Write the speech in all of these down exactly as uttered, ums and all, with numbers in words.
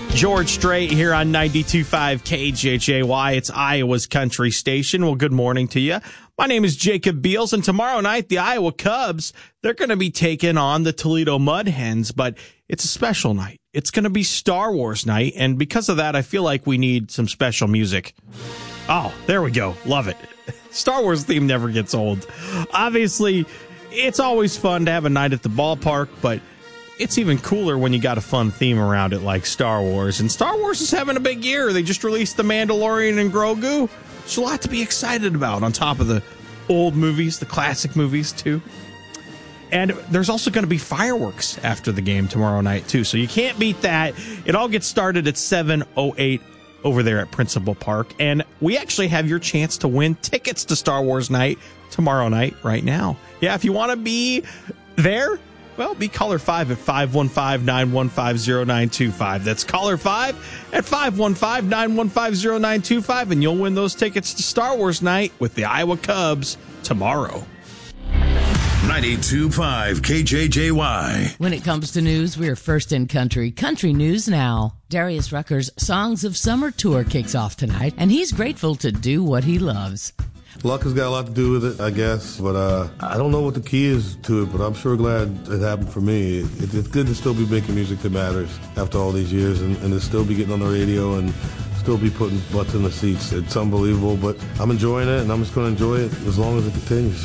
George Strait here on ninety-two point five K J J Y. It's Iowa's country station. Well, good morning to you. My name is Jacob Beals, and tomorrow night, the Iowa Cubs, they're going to be taking on the Toledo Mud Hens, but it's a special night. It's going to be Star Wars night, and because of that, I feel like we need some special music. Oh, there we go. Love it. Star Wars theme never gets old. Obviously, it's always fun to have a night at the ballpark, but it's even cooler when you got a fun theme around it like Star Wars. And Star Wars is having a big year. They just released The Mandalorian and Grogu. There's a lot to be excited about on top of the old movies, the classic movies, too. And there's also going to be fireworks after the game tomorrow night, too. So you can't beat that. It all gets started at seven oh eight over there at Principal Park. And we actually have your chance to win tickets to Star Wars night tomorrow night right now. Yeah, if you want to be there, well, be caller five at five one five, nine one five, zero nine two five. That's caller five at five one five, nine one five, zero nine two five, and you'll win those tickets to Star Wars night with the Iowa Cubs tomorrow. ninety-two point five K J J Y. When it comes to news, we're first in country. Country news now. Darius Rucker's Songs of Summer tour kicks off tonight, and he's grateful to do what he loves. Luck has got a lot to do with it, I guess, but uh, I don't know what the key is to it, but I'm sure glad it happened for me. It, it's good to still be making music that matters after all these years, and, and to still be getting on the radio and still be putting butts in the seats. It's unbelievable, but I'm enjoying it, and I'm just going to enjoy it as long as it continues.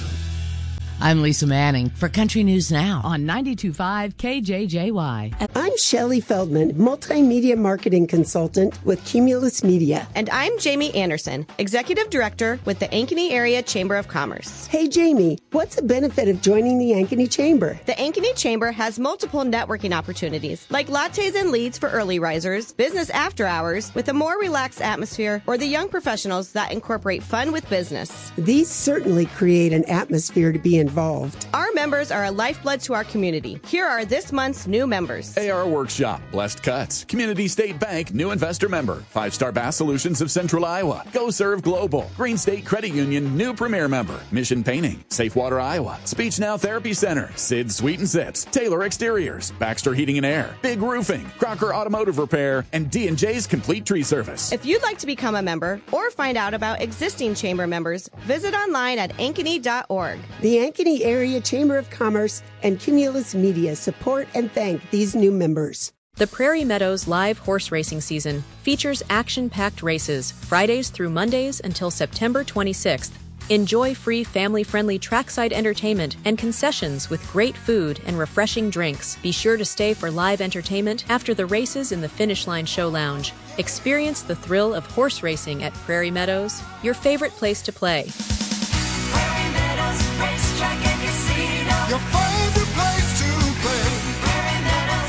I'm Lisa Manning for Country News Now on ninety-two point five K J J Y. I'm Shelley Feldman, multimedia marketing consultant with Cumulus Media. And I'm Jamie Anderson, executive director with the Ankeny Area Chamber of Commerce. Hey, Jamie, what's the benefit of joining the Ankeny Chamber? The Ankeny Chamber has multiple networking opportunities, like lattes and leads for early risers, business after hours with a more relaxed atmosphere, or the young professionals that incorporate fun with business. These certainly create an atmosphere to be in involved. Our members are a lifeblood to our community. Here are this month's new members. A R Workshop, Blessed Cuts, Community State Bank, new investor member, Five Star Bass Solutions of Central Iowa, Go Serve Global, Green State Credit Union, new premier member, Mission Painting, Safe Water Iowa, Speech Now Therapy Center, Sid Sweet and Sits, Taylor Exteriors, Baxter Heating and Air, Big Roofing, Crocker Automotive Repair, and D and J's Complete Tree Service. If you'd like to become a member or find out about existing chamber members, visit online at ankeny dot org. The Ankeny Area Chamber of Commerce and Cumulus Media support and thank these new members. The Prairie Meadows live horse racing season features action-packed races Fridays through Mondays until September twenty-sixth. Enjoy free family-friendly trackside entertainment and concessions with great food and refreshing drinks. Be sure to stay for live entertainment after the races in the Finish Line Show Lounge. Experience the thrill of horse racing at Prairie Meadows, your favorite place to play. Prairie Meadows Racetrack and Casino. Your favorite place to play. Prairie Meadows.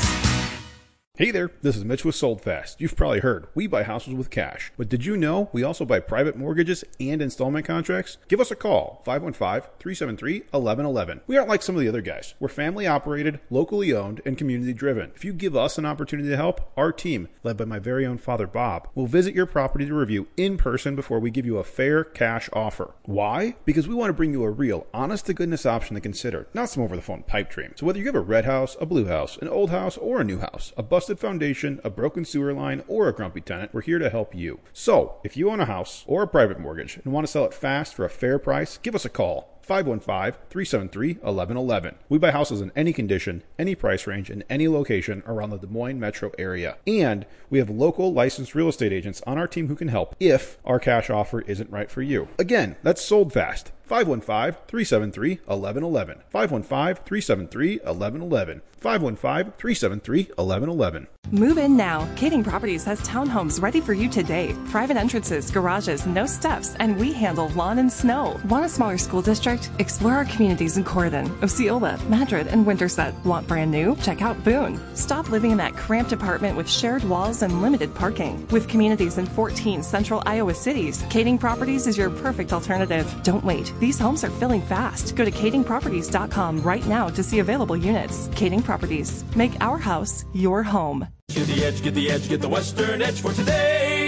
Hey there, this is Mitch with Sold Fast. You've probably heard, we buy houses with cash. But did you know we also buy private mortgages and installment contracts? Give us a call, five one five, three seven three, one one one one. We aren't like some of the other guys. We're family operated, locally owned, and community driven. If you give us an opportunity to help, our team, led by my very own father Bob, will visit your property to review in person before we give you a fair cash offer. Why? Because we want to bring you a real, honest-to-goodness option to consider, not some over-the-phone pipe dream. So whether you have a red house, a blue house, an old house, or a new house, a busted foundation, a broken sewer line, or a grumpy tenant, we're here to help you. So, if you own a house or a private mortgage and want to sell it fast for a fair price, give us a call. five one five, three seven three, one one one one. We buy houses in any condition, any price range, and any location around the Des Moines metro area. And we have local licensed real estate agents on our team who can help if our cash offer isn't right for you. Again, that's Sold Fast. five one five, three seven three, one one one one. five one five, three seven three, one one one one. five one five, three seven three, one one one one. Move in now. Kading Properties has townhomes ready for you today. Private entrances, garages, no steps, and we handle lawn and snow. Want a smaller school district? Explore our communities in Corydon, Osceola, Madrid, and Winterset. Want brand new? Check out Boone. Stop living in that cramped apartment with shared walls and limited parking. With communities in fourteen central Iowa cities, Kading Properties is your perfect alternative. Don't wait. These homes are filling fast. Go to kading properties dot com right now to see available units. Kading Properties. Make our house your home. Get the edge, get the edge, get the Western edge for today.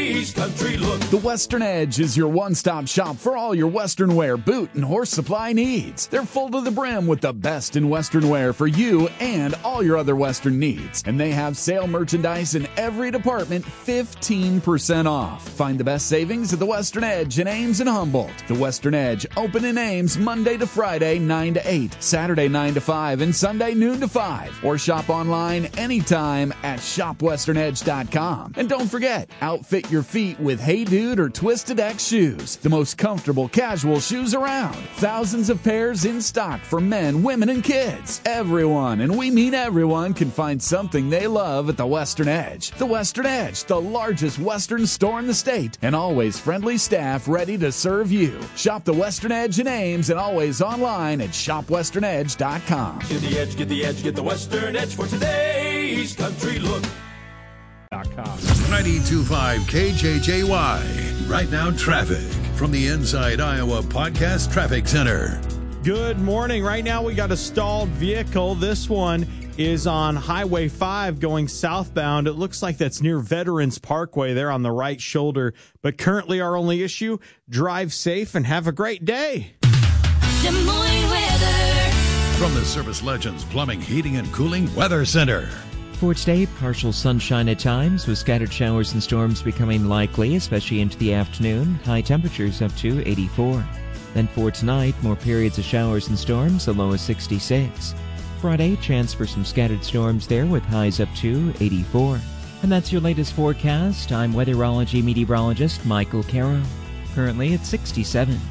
today's country look. The Western Edge is your one-stop shop for all your Western wear, boot, and horse supply needs. They're full to the brim with the best in Western wear for you and all your other Western needs. And they have sale merchandise in every department fifteen percent off. Find the best savings at the Western Edge in Ames and Humboldt. The Western Edge, open in Ames Monday to Friday, nine to eight, Saturday, nine to five, and Sunday, noon to five. Or shop online anytime at shop western edge dot com. And don't forget, outfit your feet with Hey Dude or Twisted X shoes, the most comfortable casual shoes around. Thousands of pairs in stock for men, women, and kids. Everyone, and we mean everyone, can find something they love at the Western Edge. The Western Edge, the largest Western store in the state, and always friendly staff ready to serve you. Shop the Western Edge in Ames and always online at shop western edge dot com. Get the edge, get the edge, get the Western Edge for today's country look. ninety-two point five K J J Y. Right now, traffic from the Inside Iowa Podcast Traffic Center. Good morning. Right now, we got a stalled vehicle. This one is on Highway five going southbound. It looks like that's near Veterans Parkway there on the right shoulder. But currently, our only issue, drive safe and have a great day. Des Moines weather. From the Service Legends Plumbing, Heating, and Cooling Weather Center. For today, partial sunshine at times, with scattered showers and storms becoming likely, especially into the afternoon. High temperatures up to eighty-four. Then for tonight, more periods of showers and storms, a low of sixty-six. Friday, chance for some scattered storms there with highs up to eighty-four. And that's your latest forecast. I'm weatherology meteorologist Michael Caro. Currently at sixty-seven.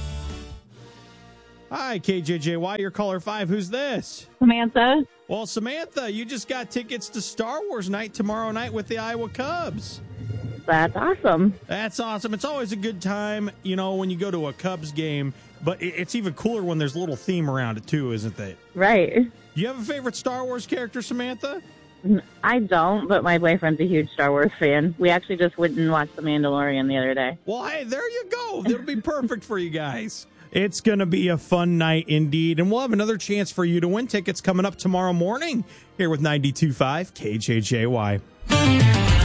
Hi, K J J Y, your caller five. Who's this? Samantha. Well, Samantha, you just got tickets to Star Wars night tomorrow night with the Iowa Cubs. That's awesome. That's awesome. It's always a good time, you know, when you go to a Cubs game, but it's even cooler when there's a little theme around it, too, isn't it? Right. Do you have a favorite Star Wars character, Samantha? I don't, but my boyfriend's a huge Star Wars fan. We actually just went and watched The Mandalorian the other day. Well, hey, there you go. That'll be perfect for you guys. It's going to be a fun night indeed, and we'll have another chance for you to win tickets coming up tomorrow morning here with ninety-two point five K J J Y.